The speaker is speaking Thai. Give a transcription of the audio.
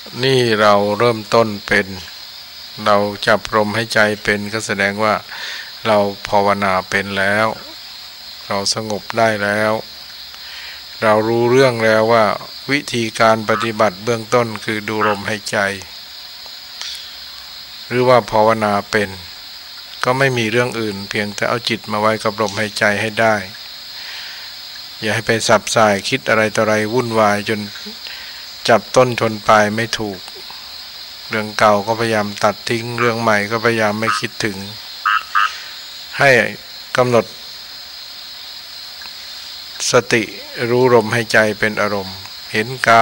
นี่เราเริ่มต้นเป็นเราจับลมหายใจเป็นก็แสดงว่าเราภาวนาเป็นแล้วเราสงบได้แล้วเรารู้เรื่องแล้วว่าวิธีการปฏิบัติเบื้องต้นคือดูลมหายใจหรือว่าภาวนาเป็นก็ไม่มีเรื่องอื่นเพียงแต่เอาจิตมาไว้กับลมหายใจให้ได้อย่าให้ไปสับสายคิดอะไรต่ออะไรวุ่นวายจนจับต้นชนปลายไม่ถูกเรื่องเก่าก็พยายามตัดทิ้งเรื่องใหม่ก็พยายามไม่คิดถึงให้กำหนดสติรู้ลมหายใจเป็นอารมณ์เห็นกาย